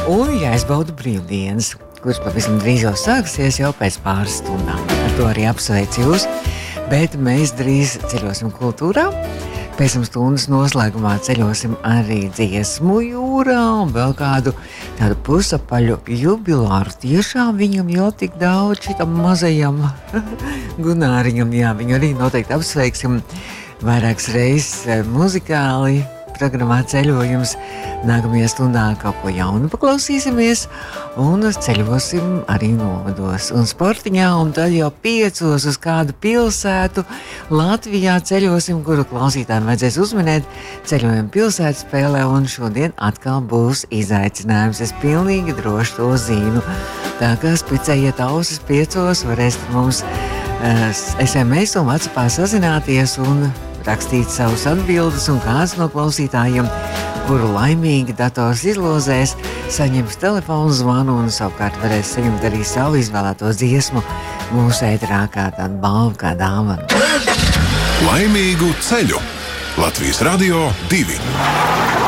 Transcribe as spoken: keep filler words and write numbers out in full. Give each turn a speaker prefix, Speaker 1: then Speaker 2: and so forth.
Speaker 1: un jāizbauda brīvdienas, kuras pavisam drīz jau sāksies jau pēc pāris stundām. Ar to arī apsveicu jūs, bet mēs drīz ceļosim kultūrā. Pēc tam stundas noslēgumā ceļosim arī dziesmu jūrā un vēl kādu tādu pusapaļu jubilāru. Tiešām viņam jau tik daudz šitam mazajam Gunāriņam, jā, viņu arī noteikti apsveiksim vairākas reizes muzikāli. Programmā ceļojums. Nākamajā stundā kaut ko jaunu paklausīsimies un ceļosim arī novados un sportiņā, un tad jau piecos uz kādu pilsētu Latvijā ceļosim, kuru klausītājiem vajadzēs uzminēt ceļojumu pilsētu spēlē, un šodien atkal būs izaicinājums. Es pilnīgi droši to zinu. Tā kā spicējiet ausis piecos, varēsiet mums uh, es em es un WhatsAppā sazināties un rakstīt savus atbildes, un kāds no klausītājiem, kuru laimīgi dators izlozēs, saņems telefonu zvanu un savukārt varēs saņemt arī savu izvēlēto dziesmu mūsu ēterā kā tādu balvu, kā dāvanu.
Speaker 2: Laimīgu ceļu! Latvijas Radio divi.